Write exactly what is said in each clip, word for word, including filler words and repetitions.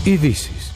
Ειδήσεις.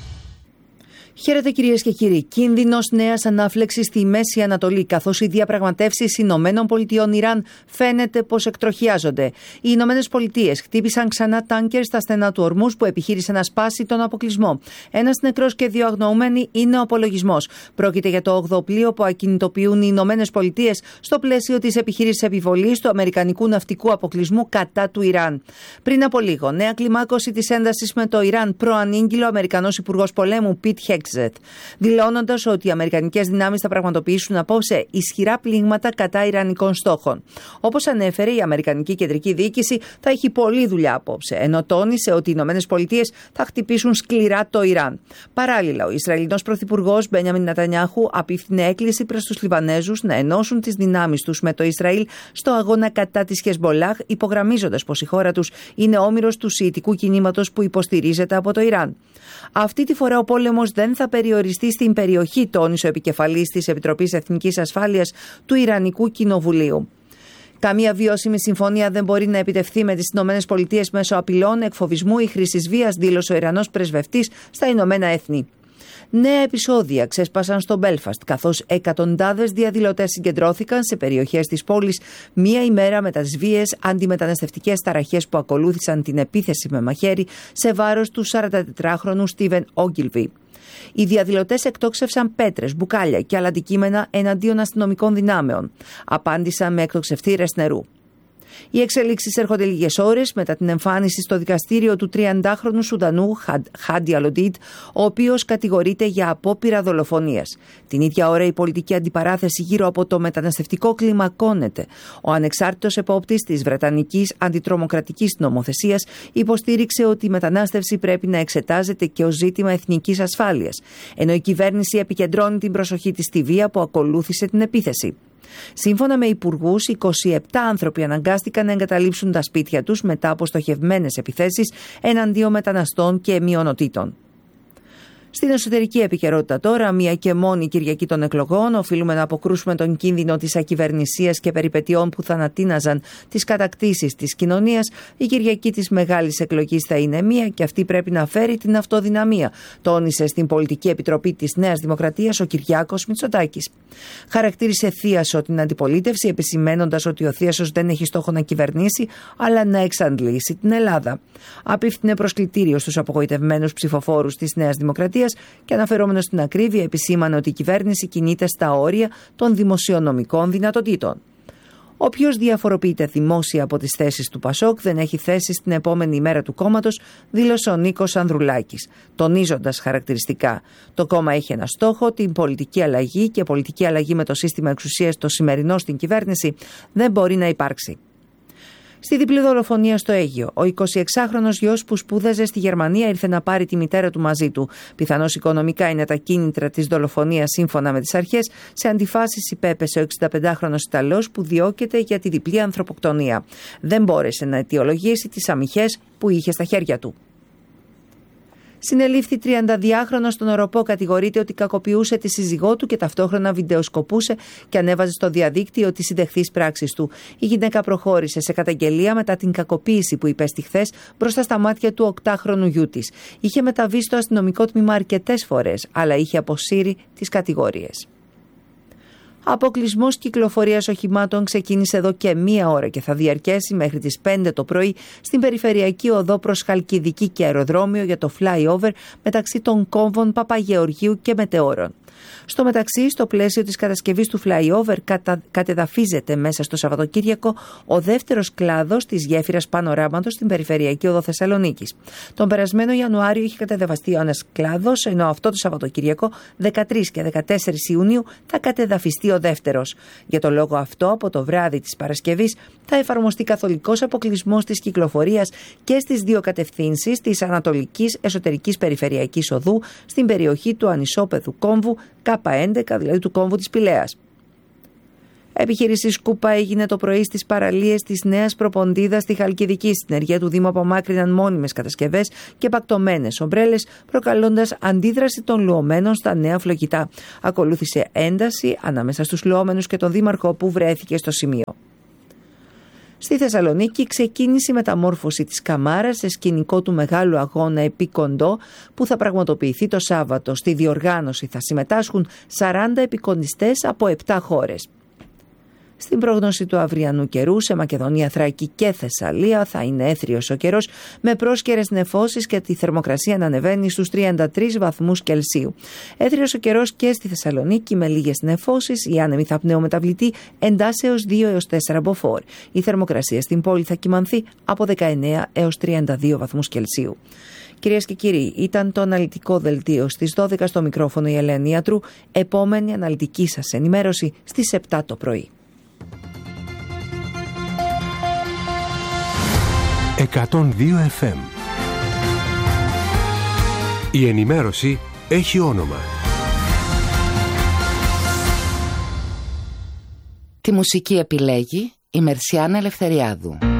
Χαίρετε κυρίες και κύριοι. Κίνδυνος νέας ανάφλεξης στη Μέση Ανατολή, καθώς οι διαπραγματεύσεις Ηνωμένων Πολιτειών Ιράν φαίνεται πως εκτροχιάζονται. Οι Ηνωμένες Πολιτείες χτύπησαν ξανά τάνκερ στα στενά του Ορμούζ που επιχείρησε να σπάσει τον αποκλεισμό. Ένας νεκρός και δύο αγνοούμενοι είναι ο απολογισμός. Πρόκειται για το όγδοο πλοίο που ακινητοποιούν οι Ηνωμένες Πολιτείες στο πλαίσιο της επιχείρησης επιβολής του αμερικανικού ναυτικού αποκλεισμού κατά του Ιράν. Πριν από λίγο, νέα κλιμάκωση της έντασης με το Ιράν προανήγγειλε ο Αμερικανός Υπουργός Πολέμου Πιτ Χέγκσετ, δηλώνοντας ότι οι αμερικανικές δυνάμεις θα πραγματοποιήσουν απόψε ισχυρά πλήγματα κατά ιρανικών στόχων. Όπως ανέφερε, η Αμερικανική Κεντρική Διοίκηση θα έχει πολλή δουλειά απόψε, ενώ τόνισε ότι οι Ηνωμένες Πολιτείες θα χτυπήσουν σκληρά το Ιράν. Παράλληλα, ο Ισραηλινός Πρωθυπουργός Μπένιαμιν Νετανιάχου απίφθινε έκκληση προς τους Λιβανέζους να ενώσουν τις δυνάμεις τους με το Ισραήλ στο αγώνα κατά της Χεσμολάχ, υπογραμμίζοντας πως η χώρα τους είναι όμηρος του σιητικού κινήματος που υποστηρίζεται από το Ιράν. Αυτή τη φορά ο πόλεμος δεν θα περιοριστεί στην περιοχή, τόνισε ο επικεφαλής της Επιτροπής Εθνικής Ασφάλειας του Ιρανικού Κοινοβουλίου. Καμία βιώσιμη συμφωνία δεν μπορεί να επιτευχθεί με τις Ηνωμένες Πολιτείες μέσω απειλών, εκφοβισμού ή χρήσης βίας, δήλωσε ο Ιρανός πρεσβευτής στα Ηνωμένα Έθνη. Νέα επεισόδια ξέσπασαν στο Μπέλφαστ, καθώς εκατοντάδες διαδηλωτές συγκεντρώθηκαν σε περιοχές της πόλης μία ημέρα μετά τις βίαιες αντιμεταναστευτικές ταραχές που ακολούθησαν την επίθεση με μαχαίρι σε βάρος του σαραντατετράχρονου Στίβεν Όγκιλβι. Οι διαδηλωτές εκτόξευσαν πέτρες, μπουκάλια και άλλα αντικείμενα εναντίον αστυνομικών δυνάμεων. Απάντησαν με εκτοξευτήρες νερού. Οι εξελίξεις έρχονται λίγες ώρες μετά την εμφάνιση στο δικαστήριο του τριαντάχρονου Σουδανού Χάντι Αλοντίτ, ο οποίος κατηγορείται για απόπειρα δολοφονίας. Την ίδια ώρα η πολιτική αντιπαράθεση γύρω από το μεταναστευτικό κλιμακώνεται. Ο ανεξάρτητος επόπτης της Βρετανικής Αντιτρομοκρατικής Νομοθεσίας υποστήριξε ότι η μετανάστευση πρέπει να εξετάζεται και ως ζήτημα εθνικής ασφάλειας, ενώ η κυβέρνηση επικεντρώνει την προσοχή της στη βία που ακολούθησε την επίθεση. Σύμφωνα με υπουργούς, είκοσι επτά άνθρωποι αναγκάστηκαν να εγκαταλείψουν τα σπίτια τους μετά από στοχευμένες επιθέσεις εναντίον μεταναστών και μειονοτήτων. Στην εσωτερική επικαιρότητα τώρα, μία και μόνη Κυριακή των εκλογών, οφείλουμε να αποκρούσουμε τον κίνδυνο της ακυβερνησίας και περιπετειών που θανατίναζαν τις κατακτήσεις της κοινωνίας. Η Κυριακή της μεγάλης εκλογής θα είναι μία και αυτή πρέπει να φέρει την αυτοδυναμία, τόνισε στην Πολιτική Επιτροπή της Νέας Δημοκρατίας ο Κυριάκος Μητσοτάκης. Χαρακτήρισε θίασο την αντιπολίτευση, επισημένοντας ότι ο θίασος δεν έχει στόχο να κυβερνήσει, αλλά να εξαντλήσει την Ελλάδα. Απίφθινε προσκλητήριο στους απογοητευμένους ψηφοφόρους της Νέας Δημοκρατίας και αναφερόμενος στην ακρίβεια επισήμανε ότι η κυβέρνηση κινείται στα όρια των δημοσιονομικών δυνατοτήτων. Όποιος διαφοροποιείται δημόσια από τις θέσεις του Πασόκ δεν έχει θέση στην επόμενη ημέρα του κόμματος, δήλωσε ο Νίκος Ανδρουλάκης, τονίζοντας χαρακτηριστικά: το κόμμα έχει ένα στόχο, την πολιτική αλλαγή, και πολιτική αλλαγή με το σύστημα εξουσίας το σημερινό στην κυβέρνηση δεν μπορεί να υπάρξει. Στη διπλή δολοφονία στο Αίγυο, ο εικοσιεξάχρονος γιος που σπούδαζε στη Γερμανία ήρθε να πάρει τη μητέρα του μαζί του. Πιθανώς οικονομικά είναι τα κίνητρα της δολοφονίας σύμφωνα με τις αρχές. Σε αντιφάσεις υπέπεσε ο εξηνταπεντάχρονος Ιταλός που διώκεται για τη διπλή ανθρωποκτονία. Δεν μπόρεσε να αιτιολογήσει τις αμυχές που είχε στα χέρια του. Συνελήφθη τριανταδυάχρονος στον Οροπό, κατηγορείται ότι κακοποιούσε τη σύζυγό του και ταυτόχρονα βιντεοσκοπούσε και ανέβαζε στο διαδίκτυο τις συντεχθείς πράξεις του. Η γυναίκα προχώρησε σε καταγγελία μετά την κακοποίηση που υπέστη χθες μπροστά στα μάτια του οκτάχρονου γιού της. Είχε μεταβεί στο αστυνομικό τμήμα αρκετές φορές, αλλά είχε αποσύρει τις κατηγορίες. Αποκλεισμός κυκλοφορίας οχημάτων ξεκίνησε εδώ και μία ώρα και θα διαρκέσει μέχρι τις πέντε το πρωί στην περιφερειακή οδό προς Χαλκιδική και αεροδρόμιο για το flyover μεταξύ των κόμβων Παπαγεωργίου και Μετεώρων. Στο μεταξύ, στο πλαίσιο της κατασκευής του flyover, κατα... κατεδαφίζεται μέσα στο Σαββατοκύριακο ο δεύτερος κλάδος της γέφυρας Πανοράματος στην περιφερειακή οδό Θεσσαλονίκης. Τον περασμένο Ιανουάριο είχε κατεδαφιστεί ένας κλάδος, ενώ αυτό το Σαββατοκύριακο, δεκατρείς και δεκατέσσερις Ιουνίου, θα κατεδαφιστεί ο δεύτερος. Για το λόγο αυτό, από το βράδυ της Παρασκευής θα εφαρμοστεί καθολικός αποκλεισμός της κυκλοφορίας και στις δύο κατευθύνσεις της Ανατολικής Εσωτερικής Περιφερειακής Οδού στην περιοχή του ανισόπεδου κόμβου Κάπα έντεκα, δηλαδή του κόμβου της Πηλαίας. Επιχείρηση Σκούπα έγινε το πρωί στις παραλίες της Νέας Προποντίδας στη Χαλκιδική. Στην ενεργεία του Δήμου απομάκρυναν μόνιμες κατασκευές και πακτωμένες ομπρέλες, προκαλώντας αντίδραση των λουωμένων στα νέα φλογητά. Ακολούθησε ένταση ανάμεσα στους λουόμενους και τον Δήμαρχο που βρέθηκε στο σημείο. Στη Θεσσαλονίκη ξεκίνησε η μεταμόρφωση της Καμάρας σε σκηνικό του μεγάλου αγώνα επί κοντό που θα πραγματοποιηθεί το Σάββατο. Στη διοργάνωση θα συμμετάσχουν σαράντα επικοντιστές από επτά χώρες. Στην πρόγνωση του αυριανού καιρού, σε Μακεδονία, Θράκη και Θεσσαλία θα είναι έθριος ο καιρός με πρόσκαιρες νεφώσεις και τη θερμοκρασία να ανεβαίνει στους τριάντα τρεις βαθμούς Κελσίου. Έθριος ο καιρός και στη Θεσσαλονίκη με λίγες νεφώσεις, η άνεμη θα πνεομεταβλητή εντάσσεως δύο έως τέσσερα μποφόρ. Η θερμοκρασία στην πόλη θα κυμανθεί από δεκαεννέα έως τριάντα δύο βαθμούς Κελσίου. Κυρίες και κύριοι, ήταν το αναλυτικό δελτίο στις δώδεκα στο μικρόφωνο η Ελένη Ιατρού. Επόμενη αναλυτική σας ενημέρωση στις επτά το πρωί. εκατόν δύο εφ εμ. Η ενημέρωση έχει όνομα. Τη μουσική επιλέγει η Μερσιάνα Ελευθεριάδου.